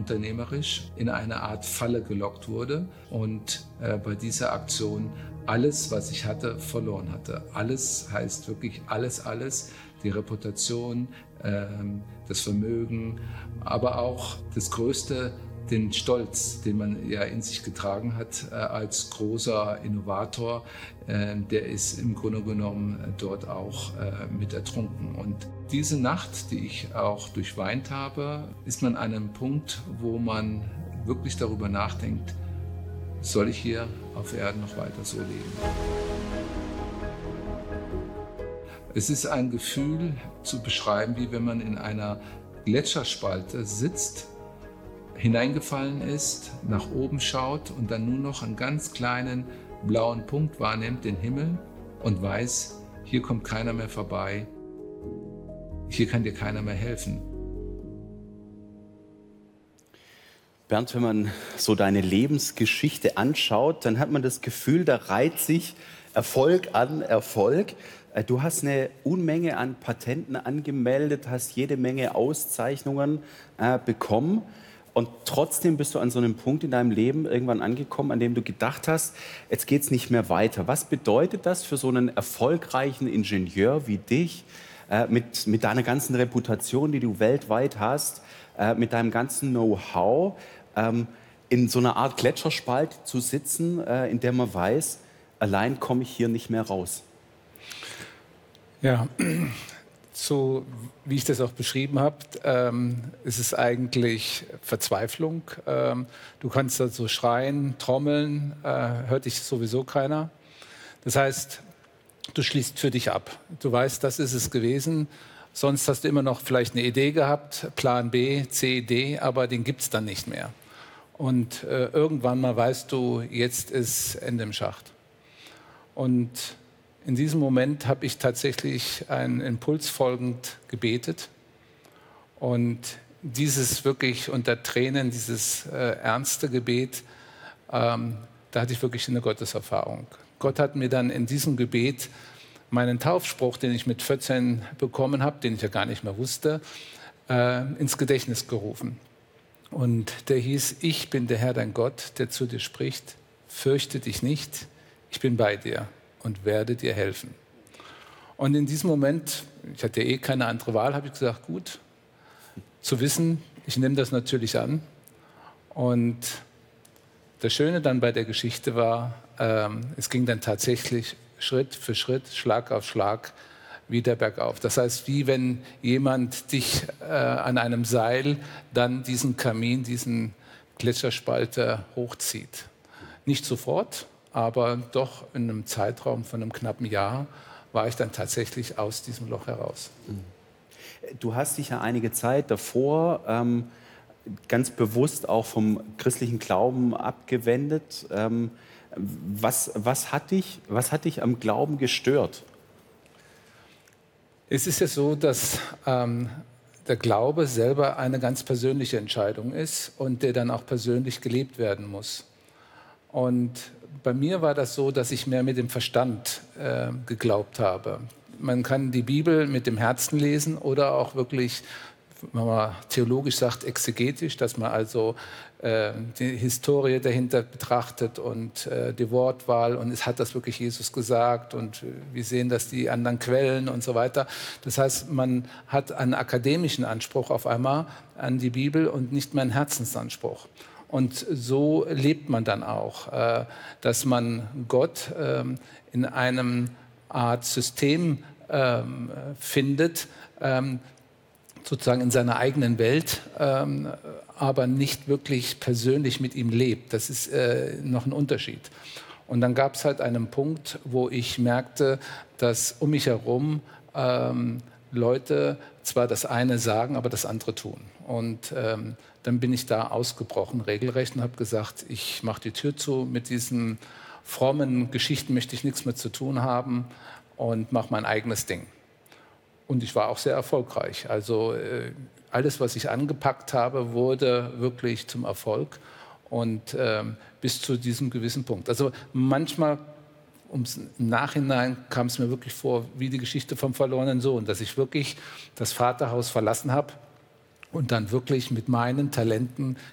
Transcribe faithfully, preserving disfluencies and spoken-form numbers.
unternehmerisch in eine Art Falle gelockt wurde und äh, bei dieser Aktion alles, was ich hatte, verloren hatte. Alles heißt wirklich alles, alles. Die Reputation, äh, das Vermögen, aber auch das Größte, den Stolz, den man ja in sich getragen hat äh, als großer Innovator, äh, der ist im Grunde genommen äh, dort auch äh, mit ertrunken. Und diese Nacht, die ich auch durchweint habe, ist man an einem Punkt, wo man wirklich darüber nachdenkt, soll ich hier auf Erden noch weiter so leben? Es ist ein Gefühl zu beschreiben, wie wenn man in einer Gletscherspalte sitzt, hineingefallen ist, nach oben schaut und dann nur noch einen ganz kleinen blauen Punkt wahrnimmt, den Himmel, und weiß, hier kommt keiner mehr vorbei, hier kann dir keiner mehr helfen. Bernd, wenn man so deine Lebensgeschichte anschaut, dann hat man das Gefühl, da reiht sich Erfolg an Erfolg. Du hast eine Unmenge an Patenten angemeldet, hast jede Menge Auszeichnungen äh, bekommen. Und trotzdem bist du an so einem Punkt in deinem Leben irgendwann angekommen, an dem du gedacht hast, jetzt geht es nicht mehr weiter. Was bedeutet das für so einen erfolgreichen Ingenieur wie dich, äh, mit, mit deiner ganzen Reputation, die du weltweit hast, äh, mit deinem ganzen Know-how, ähm, in so einer Art Gletscherspalt zu sitzen, äh, in der man weiß, allein komme ich hier nicht mehr raus? Ja, so wie ich das auch beschrieben habe, ähm, ist es eigentlich Verzweiflung. Ähm, du kannst da so schreien, trommeln, äh, hört dich sowieso keiner. Das heißt, du schließt für dich ab. Du weißt, das ist es gewesen. Sonst hast du immer noch vielleicht eine Idee gehabt, Plan B, C, D, aber den gibt es dann nicht mehr. Und äh, irgendwann mal weißt du, jetzt ist Ende im Schacht. Und in diesem Moment habe ich tatsächlich einen Impuls folgend gebetet. Und dieses wirklich unter Tränen, dieses äh, ernste Gebet, ähm, da hatte ich wirklich eine Gotteserfahrung. Gott hat mir dann in diesem Gebet meinen Taufspruch, den ich mit vierzehn bekommen habe, den ich ja gar nicht mehr wusste, äh, ins Gedächtnis gerufen. Und der hieß: Ich bin der Herr, dein Gott, der zu dir spricht. Fürchte dich nicht, ich bin bei dir und werde dir helfen. Und in diesem Moment, ich hatte eh keine andere Wahl, habe ich gesagt, gut, zu wissen, ich nehme das natürlich an. Und das Schöne dann bei der Geschichte war, ähm, es ging dann tatsächlich Schritt für Schritt, Schlag auf Schlag wieder bergauf. Das heißt, wie wenn jemand dich äh, an einem Seil dann diesen Kamin, diesen Gletscherspalter hochzieht. Nicht sofort, aber doch in einem Zeitraum von einem knappen Jahr war ich dann tatsächlich aus diesem Loch heraus. Du hast dich ja einige Zeit davor ähm, ganz bewusst auch vom christlichen Glauben abgewendet. Ähm, was, was, hat dich, was hat dich am Glauben gestört? Es ist ja so, dass ähm, der Glaube selber eine ganz persönliche Entscheidung ist und der dann auch persönlich gelebt werden muss. Und bei mir war das so, dass ich mehr mit dem Verstand äh, geglaubt habe. Man kann die Bibel mit dem Herzen lesen oder auch wirklich, wenn man theologisch sagt, exegetisch, dass man also äh, die Historie dahinter betrachtet und äh, die Wortwahl und es hat das wirklich Jesus gesagt und wir sehen das die anderen Quellen und so weiter. Das heißt, man hat einen akademischen Anspruch auf einmal an die Bibel und nicht mehr einen Herzensanspruch. Und so lebt man dann auch, äh, dass man Gott ähm, in einem Art System ähm, findet, ähm, sozusagen in seiner eigenen Welt, ähm, aber nicht wirklich persönlich mit ihm lebt. Das ist äh, noch ein Unterschied. Und dann gab es halt einen Punkt, wo ich merkte, dass um mich herum ähm, Leute zwar das eine sagen, aber das andere tun. Und ähm, dann bin ich da ausgebrochen, regelrecht, und habe gesagt, ich mache die Tür zu, mit diesen frommen Geschichten möchte ich nichts mehr zu tun haben und mache mein eigenes Ding. Und ich war auch sehr erfolgreich. Also äh, alles, was ich angepackt habe, wurde wirklich zum Erfolg und ähm, bis zu diesem gewissen Punkt. Also manchmal, ums, im Nachhinein kam es mir wirklich vor, wie die Geschichte vom verlorenen Sohn, dass ich wirklich das Vaterhaus verlassen habe und dann wirklich mit meinen Talenten